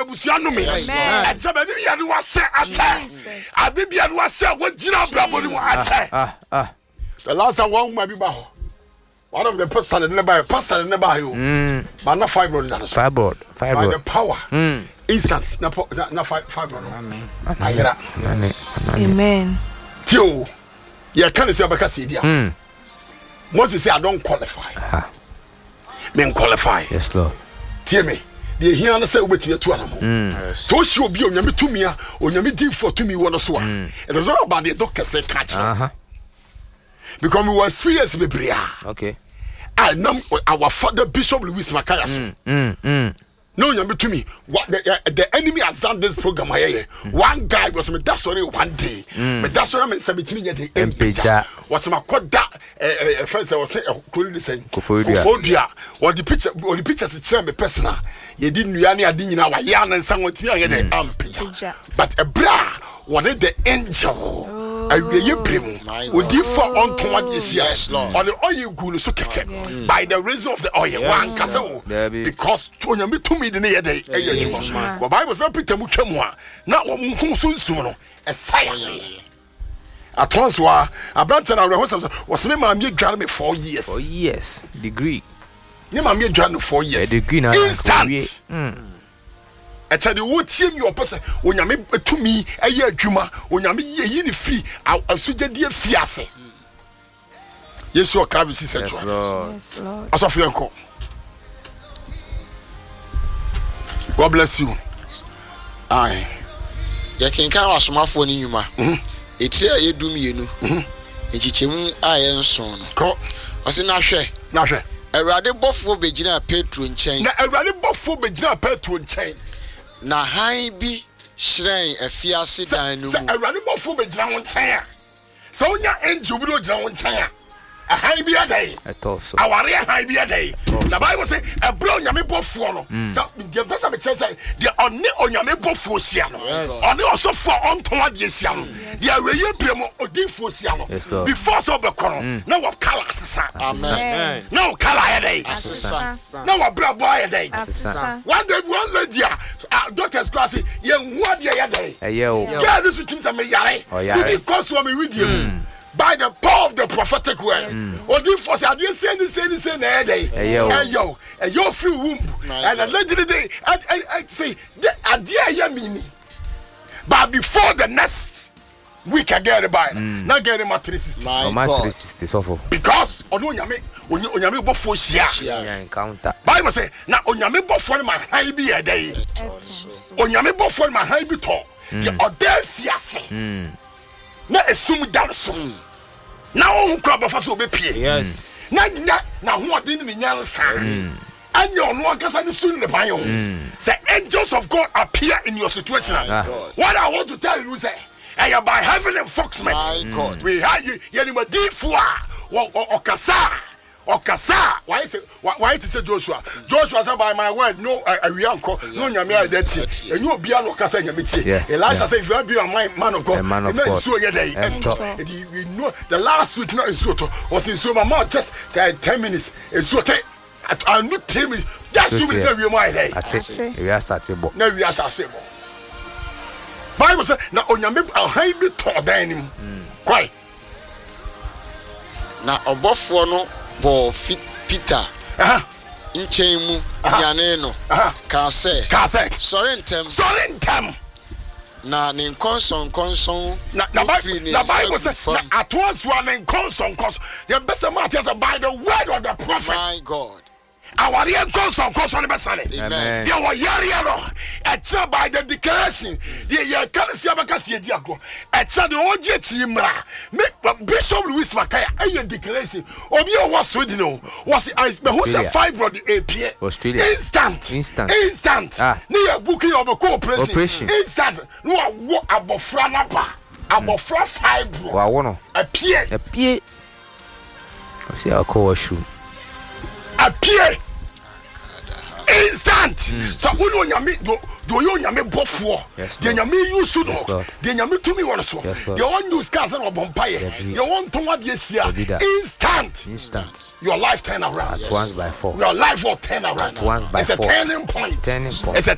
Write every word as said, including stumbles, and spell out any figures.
abusia no me eche ba bi ya no wa se ate abibia no wa se wo gina brabo ni mo ate ah ah the last one woman bi ba ho one of the pastor in the Bible pastor in the Bible mm but not fibroid that fibroid fibroid by the power mm instant na na fibroid amen amen tio you can't say about say dia mm Moses say I don't qualify ah men qualify yes lord tie me the here na say obeti atu anamo so she obi onyame tumi a onyame din for tumi wo no so a it is all about the doctor say catch uh-huh. Because we were serious bebre okay I know our father Bishop Louis Makaya so mm mm no onyame tumi what the, uh, the enemy has done this program here mm. One guy was me that sorry one day mm. Me that sorry me seventeen year day empeja was my koda eh friends was say kuli the same kofodua or the picture or the pictures it share me personal ye di nua ne ade nyina wa ya nan san wati aye dey ampeja but a bra what the angel awie brem odi for onto ade sia on the oil gu so keke by the reason of the oil one kasa because onyame tumi de ne ye dey eye adwuma go bible say peter mu twam a na wo nkum so nsum no esai atonswa abrante na we hosam was me ma me dware me four years four years degree ni ma me dware no four years a degree na instant mm echa de wo tie mi opese onyame tumi eye adwuma onyame yi ni free asuje die fiase yesu okabi si se yes lord yes lord asofu enko God bless you ai ye kenkan wasomafo ni nyuma mhm etire ye dum yenu mhm echichemu aye nson no ko ose na hwe na hwe Awurade bofo begina Petro nchen na awurade bofo begina Petro nchen na han bi hyren afiase dan no mu se awurade bofo begina won nchen a se onya angel bi do gina won nchen a a han bi adai etoso aware han bi adai the Bible say e bro onyame bofo no so the person be say the oni onyame bofo sia no oni osofo onton ade sia no the aweye brem odinfo sia no before so be koro na wo kala asesa amen na wo kala adai asesa na wo bra boy adai asesa one day one lady doctor's class ye nwa de adai eye o yeah this is me yare because so me with you by the power of the prophetic words. Or the force I didn't say any say any say na day. Yo, yo, yo free womb. And a lady day I I I say the idea ya meaning. But before the next week I get it by. Not getting my three sixty. My three sixty so for. Because onu nyame onu nyame bofo hia. Yeah, encounter. Bible say na onyame bofo ma han bi e day. Onyame bofo ma han bi to. The audacious. Na esum dan so. Na won kra bofa so obepie yes na nya na ho odin ni nyansa anya ono akasa ni sun ne pan yo say angels of God appear in your situation. What I want to tell you is say and by having enforcement we have you anybody defua o kasa okasa why say why to say Joshua Joshua said by my word no awianko no nyame identity and you bia no kasa nyame tie Elisha say if you be a man of God man of God so you dey and you know the last week not in so was in so my mouth just ten minutes and so I not tell me just two minutes we my day we are starting bo now we are starting bo Bible say na onyame han bi to dan nim kwai na obofo no bo fit Peter aha nchen mu nyane no ka se ka se sorry ntem sorry ntem na ne konson konson na na Bible say na atwas one konson konson the best man tells by the word of the prophet my God our young council council be sale amen they were yari no e by the declaration they ye can see abakasi edi agro e che the oje ti mra Bishop Louis Makaya e declaration obi o was Sweden no was be who say fibroid appear Australia instant instant instant ni e booking of a cooperation instant no wo abofra na pa abofra fibroid wa wo no appear appear o see akọ shoe appear instant so when you nyame do do you nyame bofo de nyame use no de nyame tumi won so de one use cars and bompaye you want to what yes here instant instant your life turn around at once by force your life will turn around at once by force force it's a turning point turning point it's a